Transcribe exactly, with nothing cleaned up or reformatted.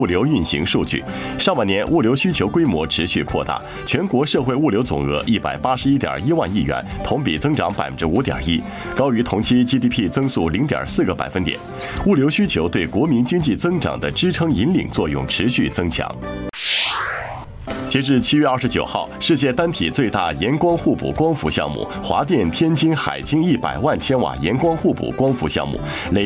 物流运行数据，上半年物流需求规模持续扩大，全国社会物流总额一百八十一点一万亿元，同比增长百分之五点一，高于同期 G D P 增速零点四个百分点。物流需求对国民经济增长的支撑引领作用持续增强。截至七月二十九号，世界单体最大盐光互补光伏项目华电天津海晶一百万千瓦盐光互补光伏项目累